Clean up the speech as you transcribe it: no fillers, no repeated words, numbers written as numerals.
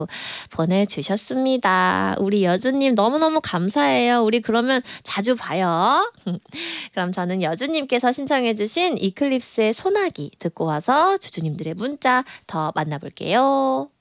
보내주셨습니다. 우리 여주님 너무너무 감사해요. 우리 그러면 자주 봐요. 그럼 저는 여주님께서 신청해주신 이클립스의 소나기 듣고 와서 주주님들의 문자 더 만나볼게요.